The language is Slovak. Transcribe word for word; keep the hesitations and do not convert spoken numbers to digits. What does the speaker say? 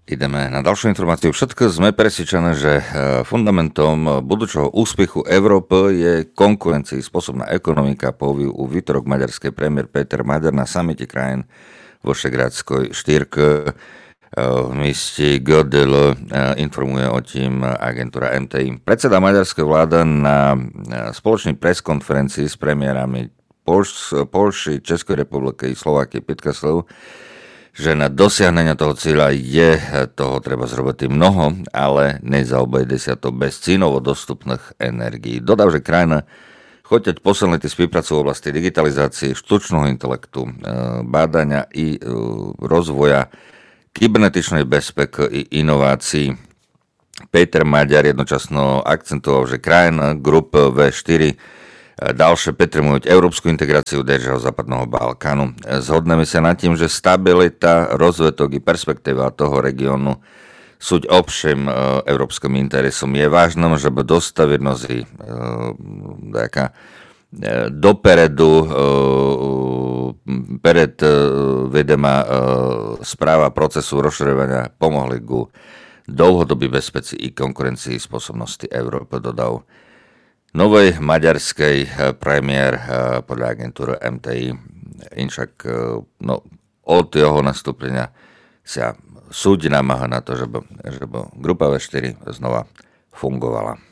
Ideme na ďalšiu informáciu. Všetko sme presvedčené, že fundamentom budúceho úspechu Európy je konkurencieschopná ekonomika, povedal u výtorok maďarský premiér Péter Maďar na samite krajín vo Šegrádskoj štyrke. V meste Gödel informuje o tým agentúra em té í. Predseda maďarskej vlády na spoločnej preskonferencii s premiérami Poľsky, Českej republiky i Slovákie Pitkaslov, že na dosiahnenie toho cieľa je toho treba zrobiť mnoho, ale nezaobejde sa to bez cínovo dostupných energií. Dodal, že krajina choteť posledné spoluprácu v oblasti digitalizácie, štučného intelektu, bádania i rozvoja kybernetičnej bezpeky i inovácií. Péter Maďar jednočasno akcentoval, že krajina Grup vé štyri ďalšie potrebujú európsku integráciu držav západného Balkánu. Zhodneme sa nad tým, že stabilita, rozvetok i perspektíva toho regiónu sú obším európskym interesom. Je vážne, żeby dostaviť nozy taká doperedu pred vedema správa procesu rozširovania pomohli ku dlhodobý bezpeci i konkurencii spôsobnosti Európy, dodal novej maďarskej premiér podľa agentúry em té í. Inšak no, od jeho nastúpenia sa súd namáha na to, żeby, żeby Grupa vé štyri znova fungovala.